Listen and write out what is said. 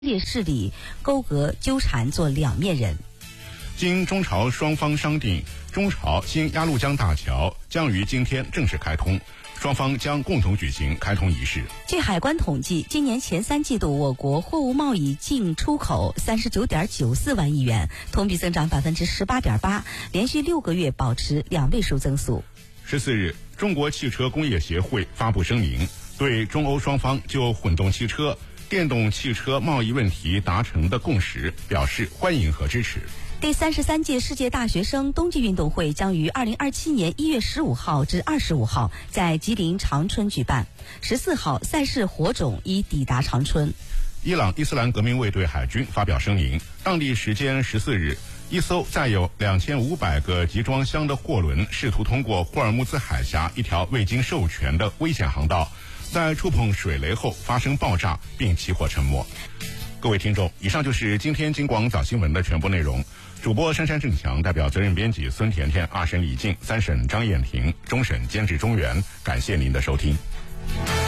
列势力勾结纠缠做两面人。 经中朝双方商定，中朝新鸭绿江大桥将于今天正式开通，双方将共同举行开通仪式。 据海关统计，今年前3季度我国货物贸易进出口39.94万亿元，同比增长18.8%，连续6个月保持2位数增速。 14日，中国汽车工业协会发布声明，对中欧双方就混动汽车、电动汽车贸易问题达成的共识表示欢迎和支持。 第33届世界大学生冬季运动会将于2027年1月15号至25号在吉林长春举办。14号赛事火种已抵达长春。 伊朗伊斯兰革命卫队海军发表声明，当地时间14日，一艘载有2500个集装箱的货轮试图通过霍尔木兹海峡一条未经授权的危险航道，在触碰水雷后发生爆炸并起火沉没。各位听众，以上就是今天京广早新闻的全部内容。主播珊珊郑强，代表责任编辑孙甜甜，2审李静，3审张艳婷，终审监制中原，感谢您的收听。